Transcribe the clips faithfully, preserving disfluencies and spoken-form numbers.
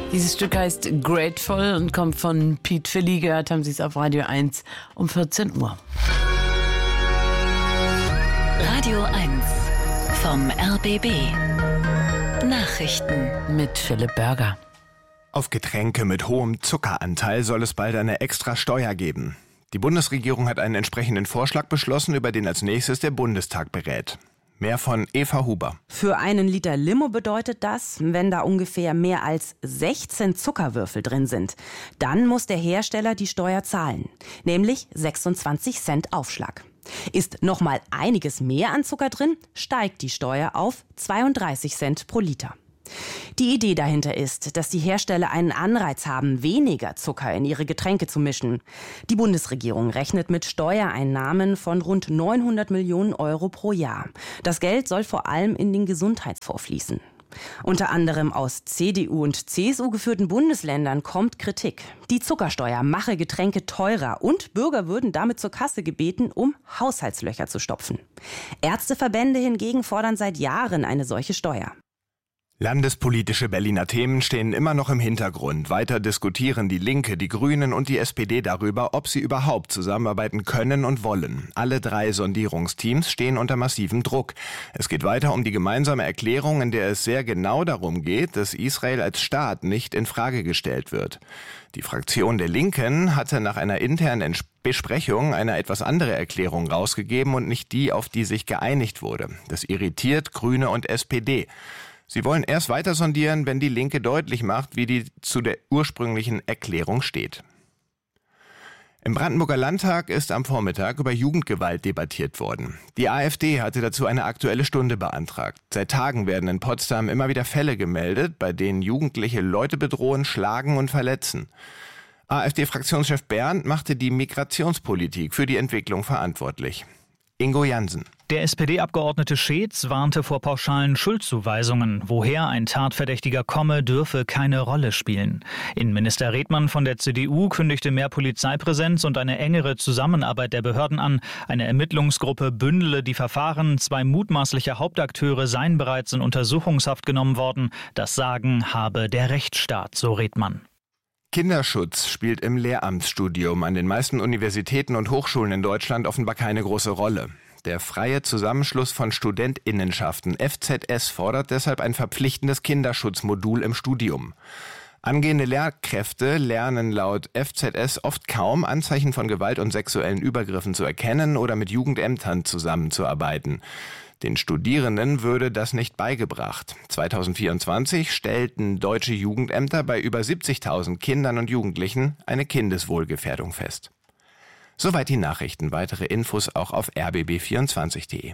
Dieses Stück heißt Grateful und kommt von Pete Philly. Gehört haben Sie es auf Radio eins um vierzehn Uhr. Radio eins vom R B B. Nachrichten mit Philipp Börger. Auf Getränke mit hohem Zuckeranteil soll es bald eine extra Steuer geben. Die Bundesregierung hat einen entsprechenden Vorschlag beschlossen, über den als nächstes der Bundestag berät. Mehr von Eva Huber. Für einen Liter Limo bedeutet das, wenn da ungefähr mehr als sechzehn Zuckerwürfel drin sind, dann muss der Hersteller die Steuer zahlen, nämlich sechsundzwanzig Cent Aufschlag. Ist noch mal einiges mehr an Zucker drin, steigt die Steuer auf zweiunddreißig Cent pro Liter. Die Idee dahinter ist, dass die Hersteller einen Anreiz haben, weniger Zucker in ihre Getränke zu mischen. Die Bundesregierung rechnet mit Steuereinnahmen von rund neunhundert Millionen Euro pro Jahr. Das Geld soll vor allem in den Gesundheitsfonds fließen. Unter anderem aus C D U und C S U geführten Bundesländern kommt Kritik. Die Zuckersteuer mache Getränke teurer und Bürger würden damit zur Kasse gebeten, um Haushaltslöcher zu stopfen. Ärzteverbände hingegen fordern seit Jahren eine solche Steuer. Landespolitische Berliner Themen stehen immer noch im Hintergrund. Weiter diskutieren die Linke, die Grünen und die S P D darüber, ob sie überhaupt zusammenarbeiten können und wollen. Alle drei Sondierungsteams stehen unter massivem Druck. Es geht weiter um die gemeinsame Erklärung, in der es sehr genau darum geht, dass Israel als Staat nicht in Frage gestellt wird. Die Fraktion der Linken hatte nach einer internen Besprechung eine etwas andere Erklärung rausgegeben und nicht die, auf die sich geeinigt wurde. Das irritiert Grüne und S P D. Sie wollen erst weiter sondieren, wenn die Linke deutlich macht, wie die zu der ursprünglichen Erklärung steht. Im Brandenburger Landtag ist am Vormittag über Jugendgewalt debattiert worden. Die AfD hatte dazu eine Aktuelle Stunde beantragt. Seit Tagen werden in Potsdam immer wieder Fälle gemeldet, bei denen Jugendliche Leute bedrohen, schlagen und verletzen. AfD-Fraktionschef Berndt machte die Migrationspolitik für die Entwicklung verantwortlich. Ingo Jansen. Der S P D-Abgeordnete Scheetz warnte vor pauschalen Schuldzuweisungen. Woher ein Tatverdächtiger komme, dürfe keine Rolle spielen. Innenminister Redmann von der C D U kündigte mehr Polizeipräsenz und eine engere Zusammenarbeit der Behörden an. Eine Ermittlungsgruppe bündele die Verfahren. Zwei mutmaßliche Hauptakteure seien bereits in Untersuchungshaft genommen worden. Das Sagen habe der Rechtsstaat, so Redmann. Kinderschutz spielt im Lehramtsstudium an den meisten Universitäten und Hochschulen in Deutschland offenbar keine große Rolle. Der freie Zusammenschluss von Studentinnenschaften F Z S fordert deshalb ein verpflichtendes Kinderschutzmodul im Studium. Angehende Lehrkräfte lernen laut F Z S oft kaum, Anzeichen von Gewalt und sexuellen Übergriffen zu erkennen oder mit Jugendämtern zusammenzuarbeiten. Den Studierenden würde das nicht beigebracht. zweitausendvierundzwanzig stellten deutsche Jugendämter bei über siebzigtausend Kindern und Jugendlichen eine Kindeswohlgefährdung fest. Soweit die Nachrichten. Weitere Infos auch auf r b b vierundzwanzig punkt d e.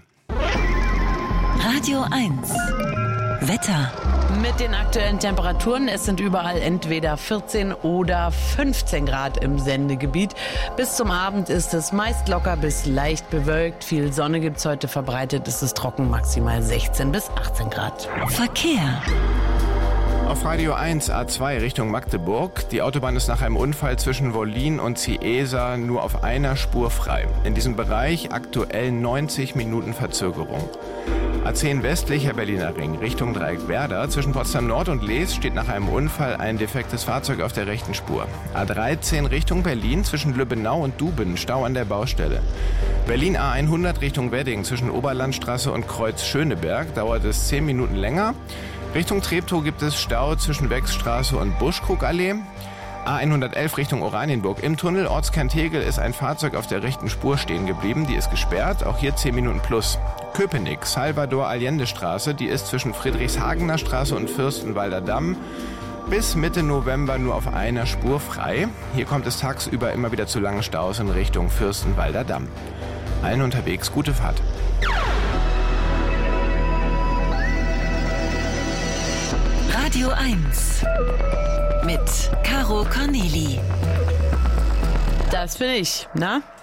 Radio eins Wetter. Mit den aktuellen Temperaturen, es sind überall entweder vierzehn oder fünfzehn Grad im Sendegebiet. Bis zum Abend ist es meist locker bis leicht bewölkt. Viel Sonne gibt's heute verbreitet, ist es trocken, maximal sechzehn bis achtzehn Grad. Verkehr. Auf Radio eins A zwei Richtung Magdeburg. Die Autobahn ist nach einem Unfall zwischen Wollin und Ciesa nur auf einer Spur frei. In diesem Bereich aktuell neunzig Minuten Verzögerung. A zehn westlicher Berliner Ring Richtung Dreieck Werder. Zwischen Potsdam Nord und Lees steht nach einem Unfall ein defektes Fahrzeug auf der rechten Spur. A dreizehn Richtung Berlin zwischen Lübbenau und Duben Stau an der Baustelle. Berlin A hundert Richtung Wedding zwischen Oberlandstraße und Kreuz Schöneberg dauert es zehn Minuten länger. Richtung Treptow gibt es Stau zwischen Wechsstraße und Buschkrugallee. A hundertelf Richtung Oranienburg. Im Tunnel Ortskern Tegel ist ein Fahrzeug auf der rechten Spur stehen geblieben. Die ist gesperrt, auch hier zehn Minuten plus. Köpenick, Salvador-Allende-Straße, die ist zwischen Friedrichshagener Straße und Fürstenwalder Damm bis Mitte November nur auf einer Spur frei. Hier kommt es tagsüber immer wieder zu langen Staus in Richtung Fürstenwalder Damm. Allen unterwegs gute Fahrt. Radio eins mit Caro Corneli. Das bin ich, na?